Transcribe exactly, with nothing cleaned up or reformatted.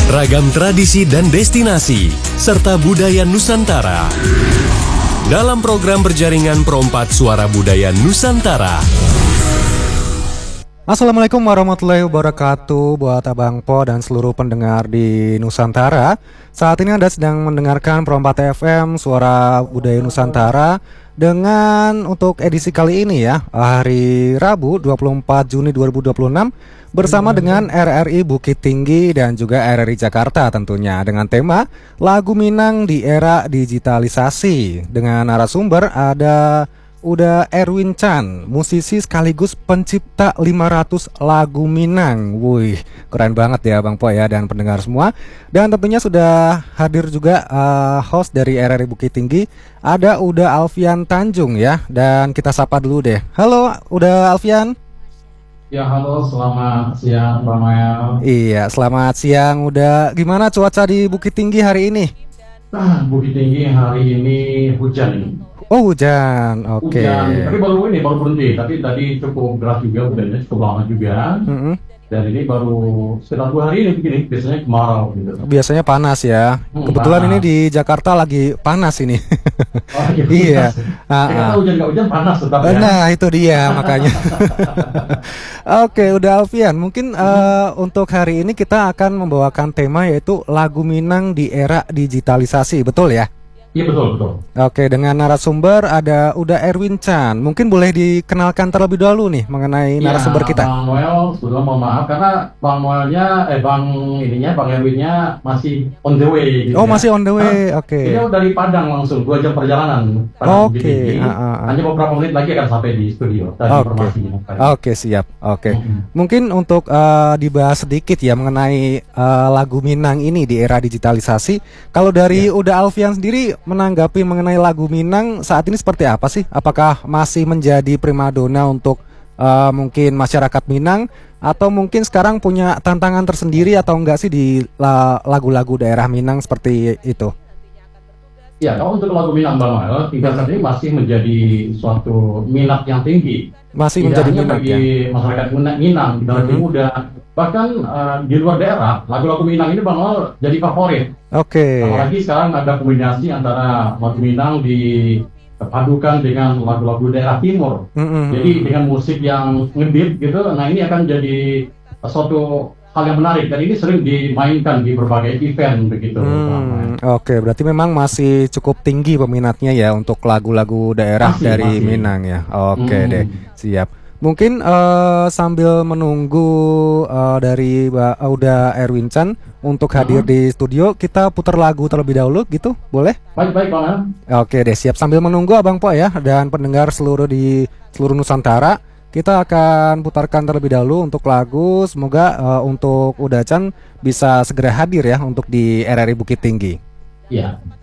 Ragam tradisi dan destinasi, serta budaya Nusantara. Dalam program berjaringan Perompat Suara Budaya Nusantara. Assalamualaikum warahmatullahi wabarakatuh buat Abang Po dan seluruh pendengar di Nusantara. Saat ini Anda sedang mendengarkan Perompat F M Suara Budaya Nusantara dengan untuk edisi kali ini ya, hari Rabu dua puluh empat Juni dua ribu dua puluh enam bersama dengan R R I Bukit Tinggi dan juga R R I Jakarta tentunya dengan tema Lagu Minang di Era Digitalisasi. Dengan narasumber ada Uda Erwin Chan, musisi sekaligus pencipta lima ratus lagu Minang. Wih, keren banget ya Bang Po ya dan pendengar semua. Dan tentunya sudah hadir juga uh, host dari R R I Bukit Tinggi, ada Uda Alfian Tanjung ya. Dan kita sapa dulu deh. Halo Uda Alfian. Ya halo, selamat siang Bang Noel. Iya, selamat siang Uda. Gimana cuaca di Bukit Tinggi hari ini? Nah, Bukit Tinggi hari ini hujan ini. Oh hujan, oke. Okay. Hujan, tapi baru ini baru berhenti. Tapi tadi cukup deras juga, hujannya cukup lama juga. Mm-hmm. Dan ini baru sekitar dua hari ini begini. Biasanya kemarau gitu. Biasanya panas ya. Hmm, Kebetulan panas. Ini di Jakarta lagi panas ini. Oh, iya. Iya. Ah, ah. Hujan nggak hujan panas tetap ya. Nah itu dia makanya. Oke, udah Alfian. Mungkin hmm. uh, untuk hari ini kita akan membawakan tema yaitu lagu Minang di era digitalisasi, betul ya? Iya betul betul. Oke, dengan narasumber ada Uda Erwin Chan. Mungkin boleh dikenalkan terlebih dahulu nih mengenai ya, narasumber kita. Bang Noel, sebelum mohon maaf karena Bang Noelnya, eh Bang ininya, Bang Erwinnya masih on the way. Gitu oh ya. masih on the way, oke. Okay. Dia dari Padang langsung dua jam perjalanan. Oke. Okay. Uh, uh, uh. Hanya beberapa menit lagi akan sampai di studio. Oke. Okay. Oke okay, siap. Oke. Okay. Mm-hmm. Mungkin untuk uh, dibahas sedikit ya mengenai uh, lagu Minang ini di era digitalisasi. Kalau dari yeah. Uda Alfian sendiri menanggapi mengenai lagu Minang saat ini seperti apa sih? Apakah masih menjadi primadona untuk uh, mungkin masyarakat Minang atau mungkin sekarang punya tantangan tersendiri atau enggak sih di la- lagu-lagu daerah Minang seperti itu? Ya, kalau untuk lagu Minang Bang Noel, hingga saat ini masih menjadi suatu minat yang tinggi. Masih Tidak menjadi hanya minat bagi ya? masyarakat Minang, generasi mm-hmm. muda. Bahkan uh, di luar daerah, lagu-lagu Minang ini Bang Noel jadi favorit. Oke. Okay. Apalagi sekarang ada kombinasi antara lagu Minang dipadukan dengan lagu-lagu daerah timur. Mm-hmm. Jadi dengan musik yang ngebeat gitu, nah ini akan jadi suatu hal yang menarik dan ini sering dimainkan di berbagai event begitu. Hmm, Oke, okay. Berarti memang masih cukup tinggi peminatnya ya untuk lagu-lagu daerah masih, dari masih. Minang ya. Oke okay, hmm. deh, siap. Mungkin uh, sambil menunggu uh, dari Mbak Uda Erwin Chan untuk hadir uh-huh. di studio, kita putar lagu terlebih dahulu gitu, boleh? Baik-baik Bang. Oke deh, siap. Sambil menunggu Abang Po ya dan pendengar seluruh di seluruh Nusantara, kita akan putarkan terlebih dahulu untuk lagu. Semoga uh, untuk Uda Chan bisa segera hadir ya untuk di R R I Bukit Tinggi. Iya.